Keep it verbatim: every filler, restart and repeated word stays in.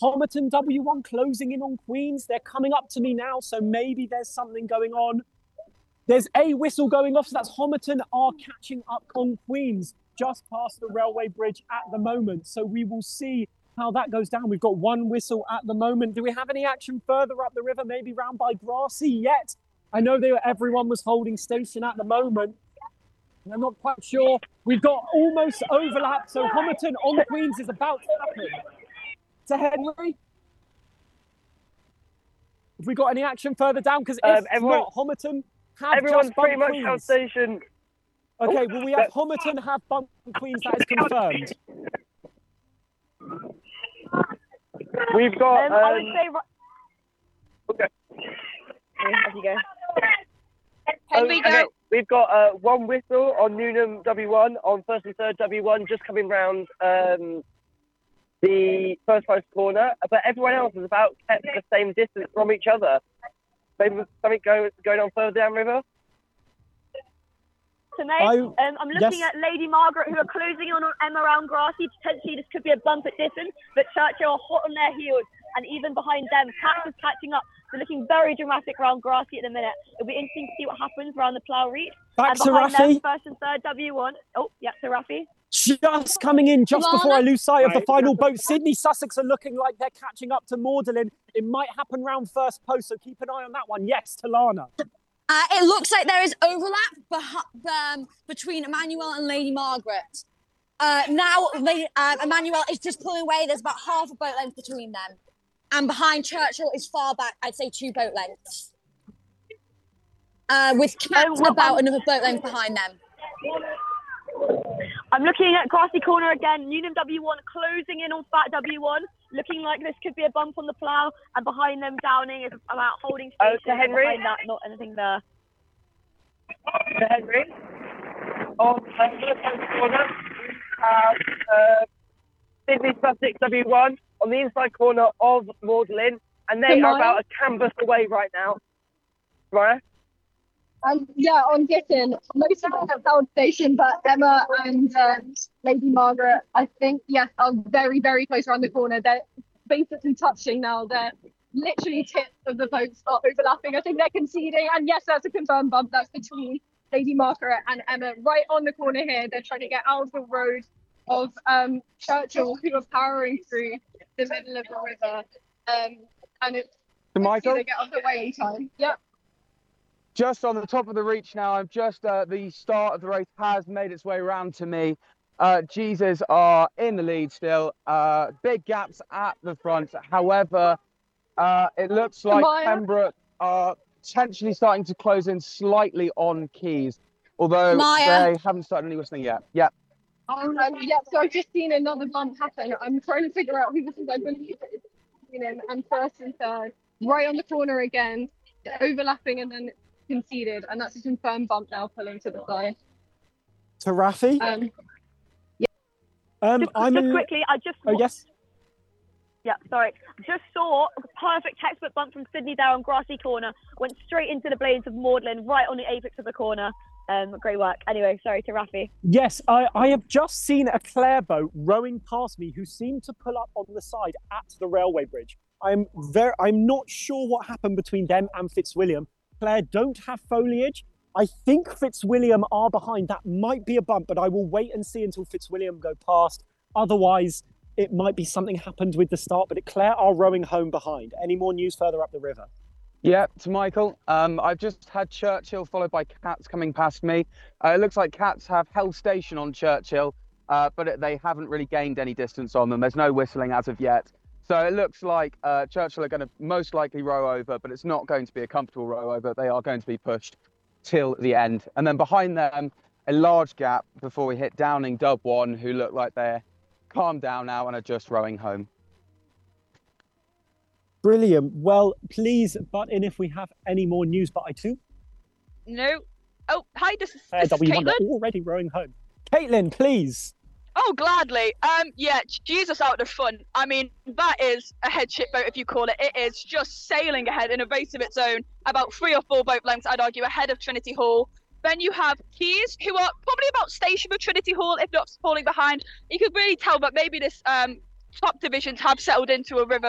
Homerton W one closing in on Queens. They're coming up to me now, so maybe there's something going on. There's a whistle going off, so that's Homerton are catching up on Queens just past the railway bridge at the moment. So we will see how that goes down. We've got one whistle at the moment. Do we have any action further up the river, maybe round by Grassy yet? I know they were, everyone was holding station at the moment. I'm not quite sure. We've got almost overlap, so Homerton on Queens is about to happen. To Henry, have we got any action further down? Because if um, everyone, not, Homerton have everyone's just pretty much Queens. held station. Okay, well, we have Homerton have bumped Queens. That is confirmed. We've got. Um, um, I would say. Okay. Off you go. Can we go? We've got uh, one whistle on Newnham W one, on first and third W one, just coming round um, the first post corner. But everyone else is about kept the same distance from each other. Maybe something going going on further downriver. Tonight, I, um, I'm looking yes. at Lady Margaret, who are closing in on Emma around Grassy. Potentially, this could be a bump at distance, but Churchill are hot on their heels, and even behind them, Cats is catching up. They're looking very dramatic around Grassy at the minute. It'll be interesting to see what happens around the Plough Reach. Back and to behind Rafi. them, first and third W one. Oh, yeah, to Rafi. Just coming in just Alana. before I lose sight of right. the final boat. Sydney Sussex are looking like they're catching up to Magdalen. It might happen round first post, so keep an eye on that one. Yes, Talana. Uh, it looks like there is overlap beh- um, between Emmanuel and Lady Margaret. Uh, now, they, uh, Emmanuel is just pulling away. There's about half a boat length between them. And behind Churchill is far back, I'd say two boat lengths. Uh, with Cats um, about another boat length behind them. I'm looking at Grassy Corner again. Newnham W one closing in on Fat W one. Looking like this could be a bump on the plough. And behind them, Downing is about holding station. Oh, to Henry. Behind that, not anything there. To Henry. On the first corner, we have uh, Sydney Sussex W one on the inside corner of Magdalen. And they are about a canvas away right now. Right? Um, yeah, on Gittin, most of them have held station, but Emma and um, Lady Margaret, I think, yes, are very, very close around the corner. They're basically touching now. They're literally tips of the boats are overlapping. I think they're conceding. And yes, that's a confirmed bump. That's between Lady Margaret and Emma right on the corner here. They're trying to get out of the road of um, Churchill, who are powering through the middle of the river. Um, and it's Michael? They get off the way anytime. Yep. Just on the top of the reach now, I'm just uh, the start of the race has made its way around to me. Uh, Jesus are in the lead still. Uh, big gaps at the front. However, uh, it looks like Maya. Pembroke are potentially starting to close in slightly on Keys, although Maya. they haven't started any whistling yet. Yeah. Um, yeah, so I've just seen another bump happen. I'm trying to figure out who this is. I believe it's Newnham and first and third, right on the corner again, overlapping and then conceded, and that's a confirmed bump now pulling to the side. To Rafi? Um, yeah. Um, just, I'm just in... quickly, I just... Oh, yes? Yeah, sorry. Just saw a perfect textbook bump from Sydney there on Grassy Corner. Went straight into the blades of Magdalen, right on the apex of the corner. Um, great work. Anyway, sorry, to Rafi. Yes, I, I have just seen a Clare boat rowing past me who seemed to pull up on the side at the railway bridge. I'm very, I'm not sure what happened between them and Fitzwilliam. Clare don't have foliage. I think Fitzwilliam are behind. That might be a bump, but I will wait and see until Fitzwilliam go past. Otherwise, it might be something happened with the start, but Clare are rowing home behind. Any more news further up the river? Yeah, to Michael. Um, I've just had Churchill followed by Cats coming past me. Uh, it looks like Cats have held station on Churchill, uh, but it, they haven't really gained any distance on them. There's no whistling as of yet. So it looks like uh, Churchill are going to most likely row over, but it's not going to be a comfortable row over. They are going to be pushed till the end. And then behind them, a large gap before we hit Downing Dub one, who look like they're calmed down now and are just rowing home. Brilliant. Well, please butt in if we have any more news, but I do. No. Oh, hi, this is, Uh, this is W one, Caitlin. they're already rowing home. Caitlin, please. Oh, gladly. Um, yeah, Jesus out the front. I mean, that is a headship boat, if you call it. It is just sailing ahead in a race of its own, about three or four boat lengths, I'd argue, ahead of Trinity Hall. Then you have Keys, who are probably about station with Trinity Hall, if not falling behind. You could really tell that maybe this um top divisions have settled into a river